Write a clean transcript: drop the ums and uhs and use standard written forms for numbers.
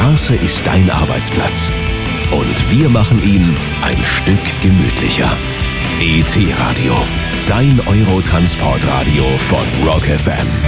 Straße ist dein Arbeitsplatz. Und wir machen ihn ein Stück gemütlicher. ET Radio, dein Eurotransportradio von Rock FM.